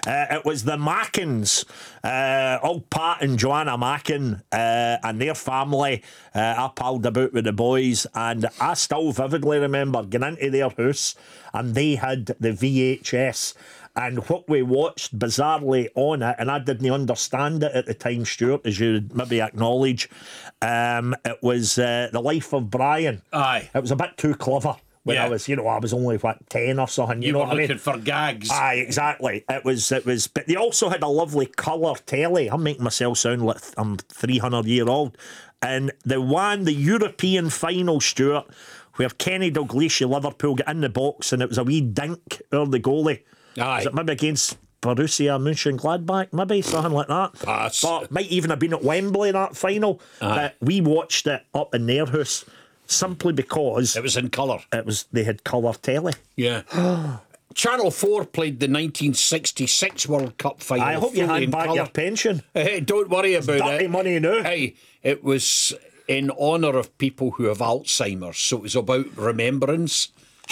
It was the Mackins, old Pat and Joanna Mackin, and their family. I palled about with the boys, and I still vividly remember getting into their house, and they had the VHS. And what we watched bizarrely on it, and I didn't understand it at the time, Stuart, as you maybe acknowledge, it was The Life of Brian. Aye. It was a bit too clever. When I was, I was only, 10 or something. You know were what I mean? looking for gags. Aye, exactly. It was, but they also had a lovely colour telly. I'm making myself sound like I'm 300 years old. And the European final, Stuart, where Kenny Dalglish, Liverpool, got in the box and it was a wee dink over the goalie. Aye. Was it maybe against Borussia Mönchengladbach, maybe something like that? Pass. But might even have been at Wembley, that final. Aye. But we watched it up in their house simply because it was in colour. They had colour telly. Yeah. Channel 4 played the 1966 World Cup final. I hope you hand back your pension. Hey, don't worry about it. Dirty money now. Hey, it was in honour of people who have Alzheimer's, so it was about remembrance.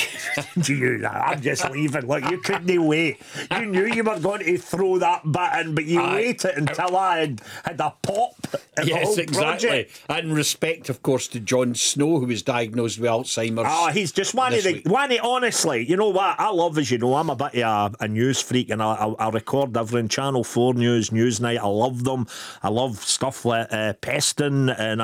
I'm just leaving. Look, you couldn't wait. You knew you were going to throw that bit in, but you waited until I had a pop. Yes, exactly. Project. And respect, of course, to Jon Snow, who was diagnosed with Alzheimer's. He's just one of honestly, you know what I love, as you know, I'm a bit of a news freak, and I record everything. Channel 4 News, Newsnight, I love them. I love stuff like Peston and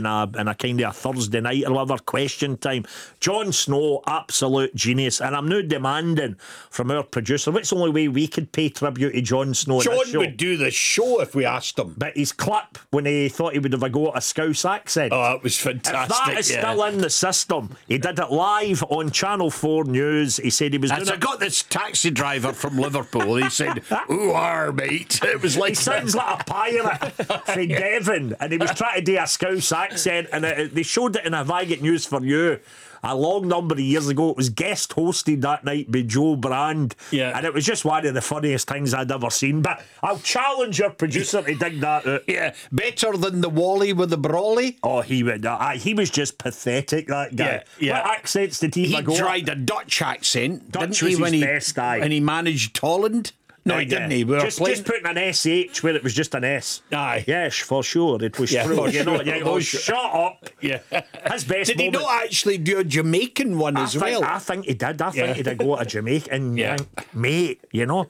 a kind of a Thursday night or whatever, Question Time. Jon Snow, absolute genius, and I'm now demanding from our producer, what's the only way we could pay tribute to Jon Snow? John would do the show if we asked him. But his clip when he thought he would have a go at a Scouse accent. Oh, it was fantastic. If that is still in the system, he did it live on Channel 4 News. He said he was doing I got this taxi driver from Liverpool. He said, "Who are, mate?" It was like he sounds like a pirate from Devon, and he was trying to do a Scouse accent, and they showed it in Have I Got News For You a long number of years ago. It was guest hosted that night by Joe Brand, and it was just one of the funniest things I'd ever seen. But I'll challenge your producer to dig that out. Yeah, better than the Wally with the Brawley. Oh, he was just pathetic, that guy. Yeah. What accents did he He tried a Dutch accent, Dutch didn't he, was his best, and he managed Holland. No, he didn't. He just putting an SH where it was just an S. Aye. Yes, for sure. It was true. Shut up. Yeah. His best Did he moment, not actually do a Jamaican one as well? I think he did. I think he did go to Jamaican. Mate,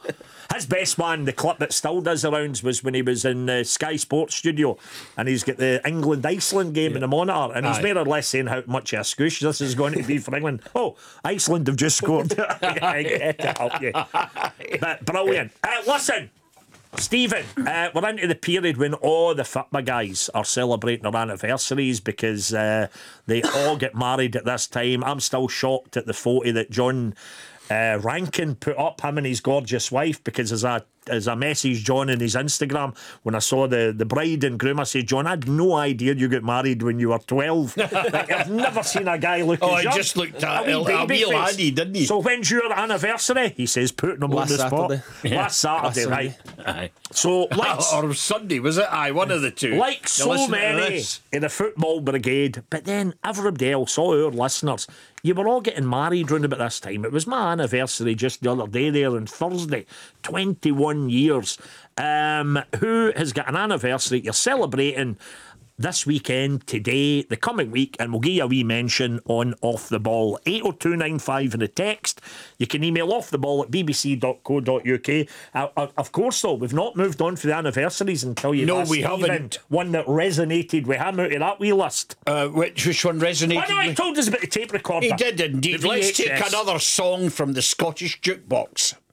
His best one, the clip that still does the rounds, was when he was in the Sky Sports studio and he's got the England-Iceland game in the monitor, and he's more or less saying how much of a scoosh this is going to be for England. Oh, Iceland have just scored. Get it up, But brilliant. Listen, Stephen, we're into the period when all the football guys are celebrating their anniversaries because they all get married at this time. I'm still shocked at the photo that John Rankin put up, him and his gorgeous wife, because as I messaged John in his Instagram when I saw the bride and groom, I said, John, I had no idea you got married when you were 12. I've never seen a guy look as young. He just looked a wee laddie, didn't he? So when's your anniversary? He says, putting him on the spot. Last Saturday, right? Aye. So, or Sunday, was it? Aye, one of the two. Like so many in the football brigade, but then everybody else, all our listeners, you were all getting married round about this time. It was my anniversary just the other day there on Thursday. 21 years. Who has got an anniversary you're celebrating this weekend, today, the coming week, and we'll give you a wee mention on Off The Ball. 80295 in the text. You can email offtheball@bbc.co.uk. Of course, though, we've not moved on for the anniversaries until you we haven't. One that resonated with him out of that wee list. Which one resonated? I know, he told us about the tape recorder. He did indeed. Let's take another song from the Scottish Jukebox.